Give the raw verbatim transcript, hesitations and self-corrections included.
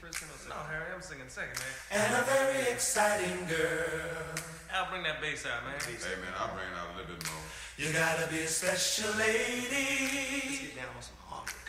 first tenor second? No, Harry, I'm singing second, man. And a very exciting girl. Al, bring that bass out, man. Hey, man, I'll bring it out a little bit more. You gotta be a special lady. Let's get down on some harmony.